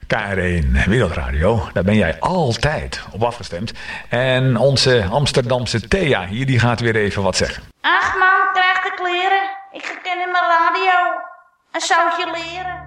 KRO Wereldradio, daar ben jij altijd op afgestemd. En onze Amsterdamse Thea hier, die gaat weer even wat zeggen. Ach man, krijg de kleren. Ik ga in mijn radio een zoutje leren.